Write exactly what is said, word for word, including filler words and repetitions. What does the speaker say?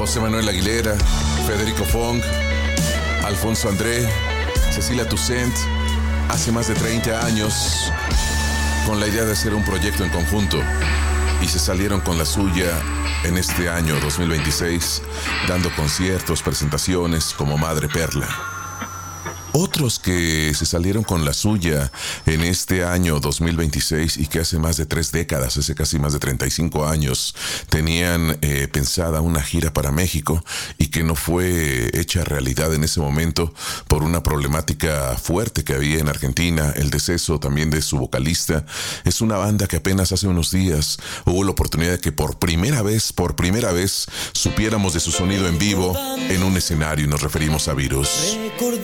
José Manuel Aguilera, Federico Fong, Alfonso André, Cecilia Toussaint, hace más de treinta años, con la idea de hacer un proyecto en conjunto, y se salieron con la suya en este año dos mil veintiséis, dando conciertos, presentaciones como Madre Perla. Otros que se salieron con la suya en este año dos mil veintiséis y que hace más de tres décadas, hace casi más de treinta y cinco años, tenían eh, pensada una gira para México y que no fue hecha realidad en ese momento por una problemática fuerte que había en Argentina, el deceso también de su vocalista. Es una banda que apenas hace unos días hubo la oportunidad de que por primera vez, por primera vez, supiéramos de su sonido en vivo en un escenario, y nos referimos a Virus.